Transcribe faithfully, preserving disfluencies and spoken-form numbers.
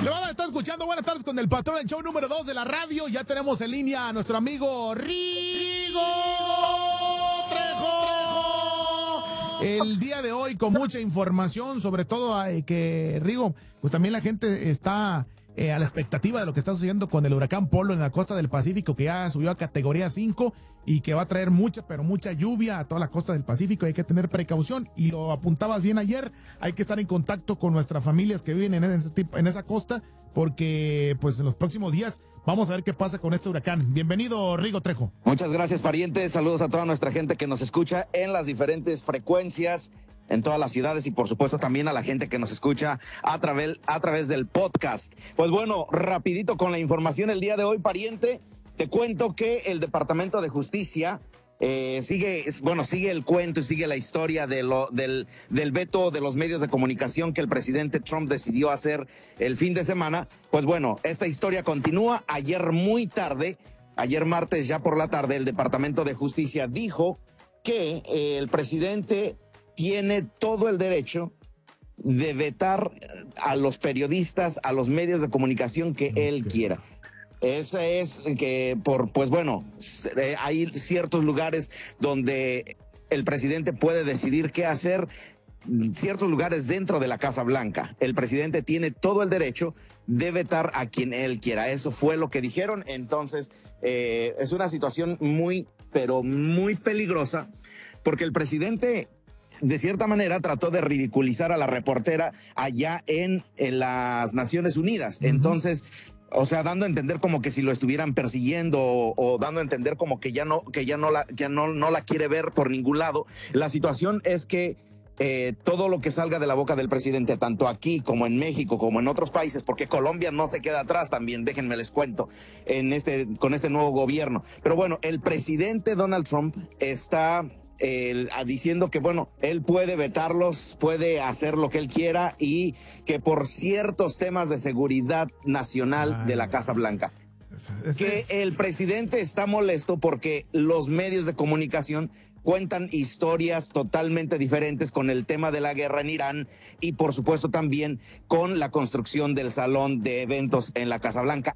Me van a estar escuchando. Buenas tardes con el patrón, el show número dos de la radio. Ya tenemos en línea a nuestro amigo Rigo Trejo. El día de hoy con mucha información, sobre todo eh, que Rigo, pues también la gente está eh, a la expectativa de lo que está sucediendo con el huracán Polo en la costa del Pacífico, que ya subió a categoría cinco y que va a traer mucha, pero mucha lluvia a toda la costa del Pacífico. Hay que tener precaución y lo apuntabas bien ayer. Hay que estar en contacto con nuestras familias que viven en, ese tipo, en esa costa, porque pues en los próximos días vamos a ver qué pasa con este huracán. Bienvenido, Rigo Trejo. Muchas gracias, parientes. Saludos a toda nuestra gente que nos escucha en las diferentes frecuencias en todas las ciudades y por supuesto también a la gente que nos escucha a través, a través del podcast. Pues bueno, rapidito con la información el día de hoy, pariente. Te cuento que el Departamento de Justicia eh, sigue, bueno, sigue el cuento y sigue la historia de lo, del, del veto de los medios de comunicación que el presidente Trump decidió hacer el fin de semana. Pues bueno, esta historia continúa. Ayer muy tarde, ayer martes ya por la tarde, el Departamento de Justicia dijo que eh, el presidente tiene todo el derecho de vetar a los periodistas, a los medios de comunicación que él quiera. Ese es que por, pues bueno, hay ciertos lugares donde el presidente puede decidir qué hacer, ciertos lugares dentro de la Casa Blanca. El presidente tiene todo el derecho de vetar a quien él quiera. Eso fue lo que dijeron. Entonces, eh, es una situación muy, pero muy peligrosa, porque el presidente de cierta manera trató de ridiculizar a la reportera allá en, en las Naciones Unidas. Uh-huh. Entonces, o sea, dando a entender como que si lo estuvieran persiguiendo o, o dando a entender como que ya no, que ya no la, que no, no la quiere ver por ningún lado. La situación es que eh, todo lo que salga de la boca del presidente, tanto aquí como en México, como en otros países, porque Colombia no se queda atrás también, déjenme les cuento, en este, con este nuevo gobierno. Pero bueno, el presidente Donald Trump está Eh, diciendo que, bueno, él puede vetarlos, puede hacer lo que él quiera y que por ciertos temas de seguridad nacional Ay, de la Casa Blanca, que es... el presidente está molesto porque los medios de comunicación cuentan historias totalmente diferentes con el tema de la guerra en Irán y por supuesto también con la construcción del salón de eventos en la Casa Blanca.